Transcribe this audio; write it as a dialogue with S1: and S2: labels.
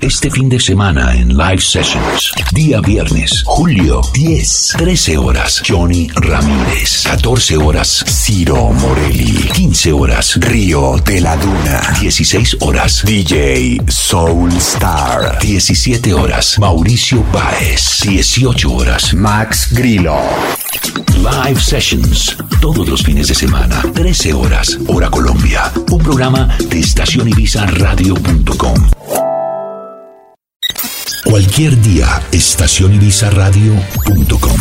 S1: Este fin de semana en Live Sessions. Día viernes, julio 10, 13 horas, Johnny Ramírez. 14 horas, Ciro Morelli. 15 horas, Río de la Duna. 16 horas, DJ Soulstar. 17 horas, Mauricio Báez. 18 horas, Max Grillo. Live Sessions, todos los fines de semana, 13 horas, hora Colombia. Un programa de estacionibizaradio.com. Cualquier día, estacionibizaradio.com.